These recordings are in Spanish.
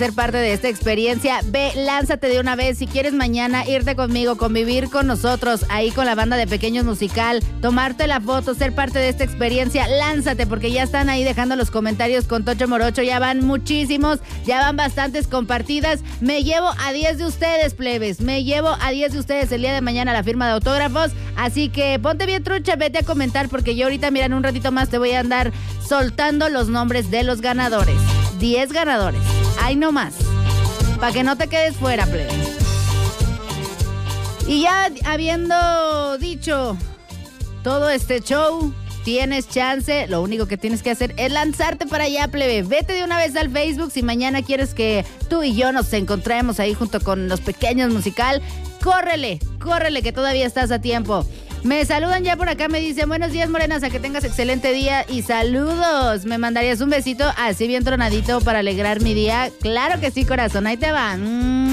ser parte de esta experiencia, ve, lánzate de una vez. Si quieres mañana irte conmigo, convivir con nosotros, ahí con la banda de Pequeños Musical, tomarte la foto, ser parte de esta experiencia, lánzate, porque ya están ahí dejando los comentarios con Tocho Morocho, ya van muchísimos, ya van bastantes compartidas. Me llevo a 10 de ustedes, plebes, me llevo a 10 de ustedes el día de mañana a la firma de autógrafos, así que ponte bien trucha, vete a comentar, porque yo ahorita, mira, en un ratito más te voy a andar soltando los nombres de los ganadores. 10 ganadores. Ahí nomás. Para que no te quedes fuera, plebe. Y ya habiendo dicho todo este show, tienes chance. Lo único que tienes que hacer es lanzarte para allá, plebe. Vete de una vez al Facebook. Si mañana quieres que tú y yo nos encontremos ahí junto con los Pequeños Musical, córrele, que todavía estás a tiempo. Me saludan ya por acá, me dicen, buenos días, morenas, a que tengas excelente día y saludos. ¿Me mandarías un besito así bien tronadito para alegrar mi día? Claro que sí, corazón, ahí te va.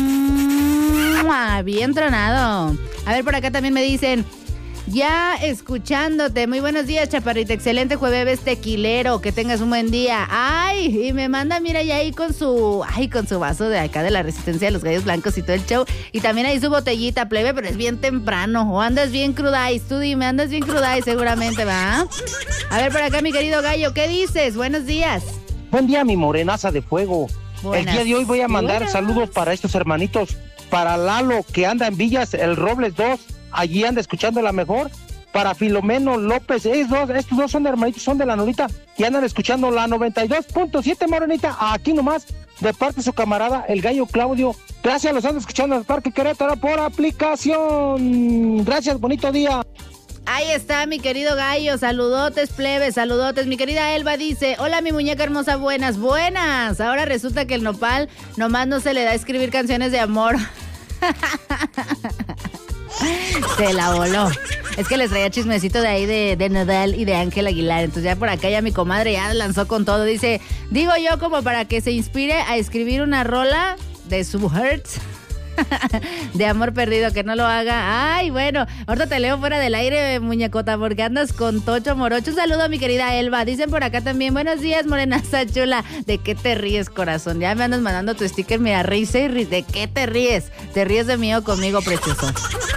Bien tronado. A ver, por acá también me dicen, ya escuchándote. Muy buenos días, chaparrita. Excelente jueves tequilero. Que tengas un buen día. Ay, y me manda, mira, ya ahí con su vaso de acá de la Resistencia de los Gallos Blancos y todo el show. Y también ahí su botellita, plebe, pero es bien temprano. O andas bien crudais. Tú dime, andas bien crudais seguramente, ¿va? A ver, por acá, mi querido gallo, ¿qué dices? Buenos días. Buen día, mi morenaza de fuego. Buenas. El día de hoy voy a mandar saludos para estos hermanitos. Para Lalo, que anda en Villas, el Robles 2. Allí anda escuchando la mejor. Para Filomeno López, estos dos son hermanitos, son de la Norita y andan escuchando la 92.7, morenita, aquí nomás, de parte de su camarada, el gallo Claudio. Gracias, los ando escuchando en el Parque Querétaro por aplicación. Gracias, bonito día. Ahí está, mi querido gallo, saludotes, plebes, saludotes. Mi querida Elba dice, hola, mi muñeca hermosa, buenas. Ahora resulta que el nopal nomás no se le da a escribir canciones de amor. Se la voló. Es que les traía chismecito de ahí de Nodal y de Ángel Aguilar. Entonces ya por acá ya mi comadre ya lanzó con todo. Dice, digo yo como para que se inspire a escribir una rola de su Hertz de amor perdido, que no lo haga. Ay, bueno, ahorita te leo fuera del aire, muñecota, porque andas con Tocho Morocho. Un saludo a mi querida Elba. Dicen por acá también, buenos días, morenaza chula. ¿De qué te ríes, corazón? Ya me andas mandando tu sticker, mira, risa y risa. ¿De qué te ríes? ¿Te ríes de mí o conmigo, precioso?